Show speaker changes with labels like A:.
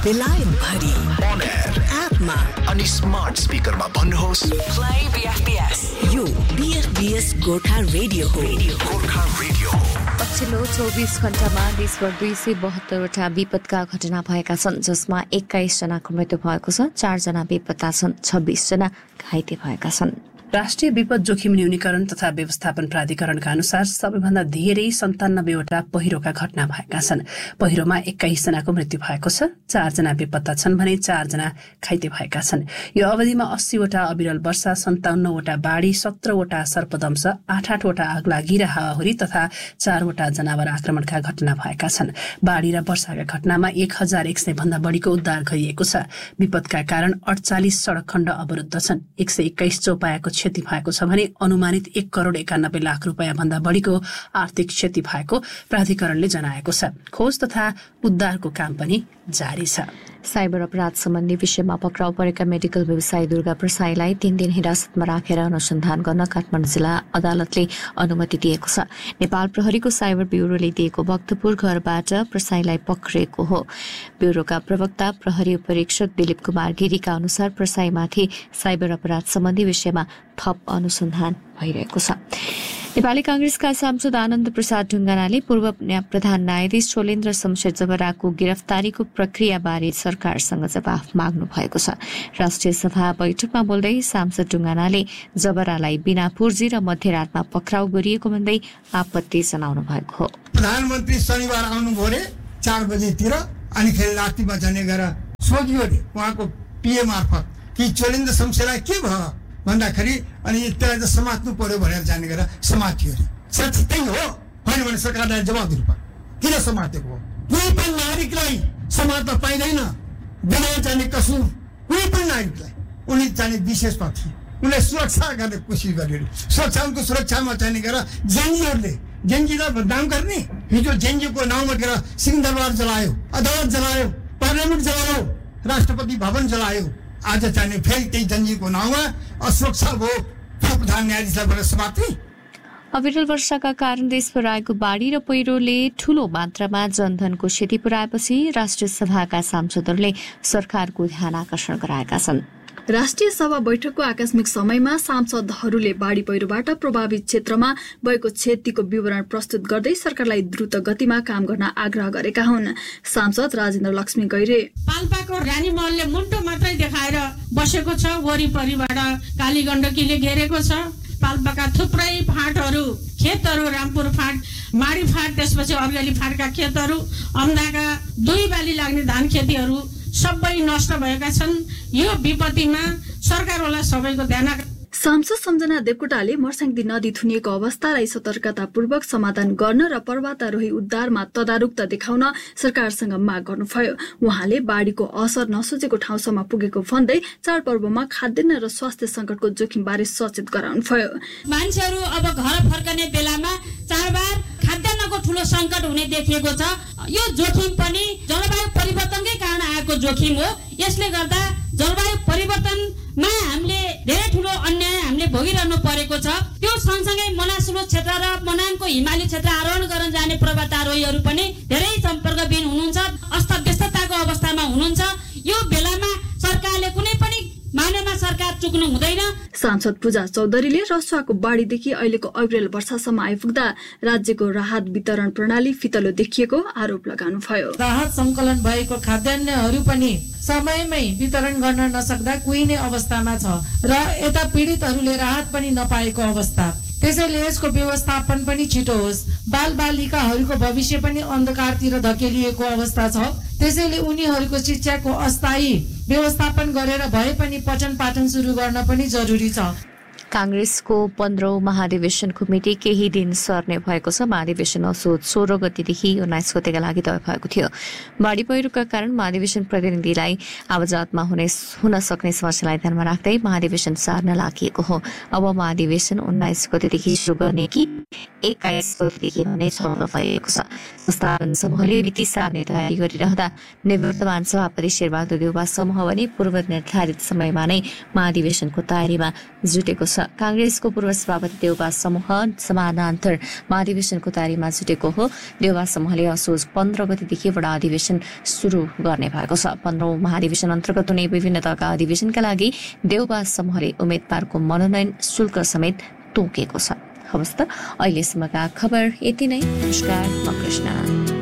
A: बेलायत भरि
B: on air
A: एपमा
B: अनि स्मार्ट स्पिकरमा भन्नुहोस्
A: प्ले बीएफबीएस। यो बीएफबीएस गोर्खा रेडियो हो।
B: गोर्खा रेडियो।
C: पछिल्लो 24 घण्टामा देशभर 272वटा विपदका घटना भएका छन्, जसमा 21 जनाको मृत्यु भएको छ, 4 जना बेपत्ता छन्, 26 जना घाइते भएका छन्।
D: राष्ट्रिय विपद जोखिम न्यूनीकरण तथा व्यवस्थापन प्राधिकरणका अनुसार सबैभन्दा धेरै 97वटा पहिरोका घटना भएका छन्। पहिरोमा 21 जनाको मृत्यु भएको छ, 4 जना बेपत्ता छन् भने 4 जना घाइते भएका छन्। यो अवधिमा 80वटा अविरल वर्षा, 57वटा बाढी, 17वटा सर्पदंश, 8-8वटा आगलागी र हावाहुरी तथा 4वटा जनावर आक्रमणका घटना भएका छन्। बाढी र वर्षाका घटनामा 1100 भन्दा बढीको उद्धार गरिएको छ। विपदका कारण 48 सड़क खण्ड अवरुद्ध छन्। 121 चौपायाको क्षति भएको छ भने अनुमानित 1,91,00,000 रुपियाँ भन्दा बढीको आर्थिक क्षति भएको प्राधिकरणले जनाएको छ। खोज तथा उद्धारको काम पनि जारी छ।
C: साइबर अपराध सम्बन्धी विषयमा पक्राउ परेका मेडिकल व्यवसायी दुर्गा प्रसाईलाई 3 दिन हिरासतमा राखेर अनुसन्धान गर्न काठमाडौँ जिल्ला अदालतले अनुमति दिएको छ। नेपाल प्रहरीको साइबर ब्युरोले दिएको भक्तपुर घरबाट प्रसाईलाई पक्रेको हो। ब्युरोका प्रवक्ता प्रहरी उपरीक्षक दिलीप कुमार गिरीका अनुसार प्रसाईमाथि साइबर अपराध सम्बन्धी विषयमा थप अनुसन्धान भइरहेको छ। नेपाली कांग्रेसका सांसद आनन्द प्रसाद ढुङ्गानाले पूर्व प्रधान न्यायाधीश शोलेन्द्र शमशेर जबराको गिरफ्तारीको प्रक्रियाबारे सरकारसँग जवाफ माग्नु भएको छ। राष्ट्रिय सभा बैठकमा बोल्दै सांसद ढुङ्गानाले जबरालाई बिना पुर्जी र मध्यरातमा पक्राउ गरिएको भन्दै आपत्ति जनाउनु भएको हो।
E: प्रधानमन्त्री शनिबार आउनुभयो रे 4 बजेतिर, अनि फेरि रातिमा जाने गरेर सोधियो रे उहाँको पिए मार्फत कि शोलेन्द्र शमशेरलाई के भयो भन्दाखेरि अनि त्यसलाई त समात्नु पर्यो भनेर जाने गरेर समातियो रे। सच त्यही हो, होइन भने सरकारलाई जवाब दिनु पर्यो किन समातेको हो। कुनै पनि नागरिकलाई समात्न पाइँदैन बिना जाने कसुर, कुनै पनि नागरिकलाई। उनी जाने विशेषमा थिए, उनले सुरक्षा गर्ने कोसिस गर्यो। सुरक्षाको सुरक्षामा चाहिने गरेर जेन्जीहरूले जेन्जीलाई बदनाम गर्ने, हिजो जेन्जीको नाउँमा गरेर सिंहदरबार जलायो, अदालत जलायो, पार्लियामेन्ट जलायो, राष्ट्रपति भवन जलायो। आज चाहिने फेरि त्यही जन्जीको नाउँमा असुरक्षा भयो, प्रधान न्यायाधीशलाई भनेर समात्ने।
C: अविरल वर्षाका कारण देशभर आएको बाढी र पहिरोले ठूलो मात्रामा जनधनको क्षति पुर्याएपछि राष्ट्रिय सभाका सांसदहरूले सरकारको ध्यान आकर्षण गराएका छन्।
F: राष्ट्रिय सभा बैठकको आकस्मिक समयमा सांसदहरूले बाढी पहिरोबाट प्रभावित क्षेत्रमा भएको क्षतिको विवरण प्रस्तुत गर्दै सरकारलाई द्रुत गतिमा काम गर्न आग्रह गरेका हुन्। सांसद राजेन्द्र लक्ष्मी गैरे
G: पाल्पाको रानी महलले मुन्टो मात्रै देखाएर बसेको छ, वरिपरिबाट कालीगण्डकीले घेरेको छ। पाल्पाका थुप्रै फाँटहरू, खेतहरू, रामपुर फाँट, माडी फाँट, त्यसपछि अर्गेली फाँटका खेतहरू, अम्दाका 2 बाली लाग्ने धान खेतीहरू सबै नष्ट भएका छन्। यो विपत्तिमा सरकारवाला सबैको ध्यान।
F: सांसद सम्झना देवकोटाले मर्स्याङ्दी नदी थुनिएको अवस्थालाई सतर्कतापूर्वक समाधान गर्न र पर्वतारोही उद्धारमा तदारुकता देखाउन सरकारसँग माग गर्नुभयो। उहाँले बाढीको असर नसोचेको ठाउँसम्म पुगेको भन्दै चाडपर्वमा खाद्यान्न र स्वास्थ्य संकटको जोखिम बारे सचेत गराउनुभयो।
G: मान्छेहरू अब घर फर्कने बेलामा चाडबाड खाद्यान्नको ठूलो संकट हुने देखिएको छ। यो जोखिम पनि जलवायु परिवर्तनकै कारण आएको जोखिम हो। यसले गर्दा जलवायु परिवर्तनमा हामीले धेरै ठूलो अन्याय हामीले भोगिरहनु परेको छ। त्यो सँगसँगै मनासुलु क्षेत्र र मनाङको हिमाली क्षेत्र आरोहण गर्न जाने पर्वतारोहीहरू पनि धेरै सम्पर्कविहीन हुनुहुन्छ, अस्तव्यस्तताको अवस्थामा हुनुहुन्छ। यो बेलामा सरकारले कुनै पनि मानेमा सरकार चुक्नु हुँदैन।
F: सांसद पूजा चौधरीले रसुवाको बाढीदेखि अहिलेको अविरल वर्षासम्म आइपुग्दा राज्यको राहत वितरण प्रणाली फितलो देखिएको आरोप लगाउनुभयो।
H: राहत संकलन भएको खाद्यान्नहरू पनि समयमै वितरण गर्न नसक्दा कुहिने अवस्थामा छ र यता पीडितहरूले राहत पनि नपाएको अवस्था। त्यसैले यसको व्यवस्थापन पनि छिटो होस्। बालबालिकाहरूको भविष्य पनि अन्धकारतिर धकेलिएको अवस्था छ। त्यसैले उनीहरूको शिक्षाको अस्थायी व्यवस्थापन गरेर भए पनि पठन पाठन सुरु गर्न पनि जरुरी छ।
C: कांग्रेसको 15औं महाधिवेशनको मिति केही दिन सर्ने भएको छ। महाधिवेशन असोज 16 गतेदेखि 19 गतेका लागि तय भएको थियो। बाढी पहिरोका कारण महाधिवेशन प्रतिनिधिलाई आवाजातमा हुन सक्ने समस्यालाई ध्यानमा राख्दै महाधिवेशन सार्न लागि हो। अब महाधिवेशन 19 गतेदेखि सुरु गर्ने कि 21 गतेदेखि हुने छलफल भएको छ। संस्थापन समूहले मिति सार्ने तयारी गरिरहँदा निवर्तमान सभापति शेरबहादुर देउवा समूह भने पूर्व निर्धारित समयमा नै महाधिवेशनको तयारीमा जुटेको छ। कांग्रेसको पूर्व सभापति देउबा समूह समानान्तर महाधिवेशनको तयारीमा जुटेको हो। देउबा समूहले असोज 15 गतेदेखि वडा अधिवेशन शुरू गर्ने भएको छ। 15औं महाधिवेशन अन्तर्गत हुने विभिन्न तहका अधिवेशनका लागि देउबा समूहले उम्मेद्वारको मनोनयन शुल्क समेत तोकेको छ। हवस् त, अहिलेसम्मका खबर यति नै। नमस्कार, म कृष्ण।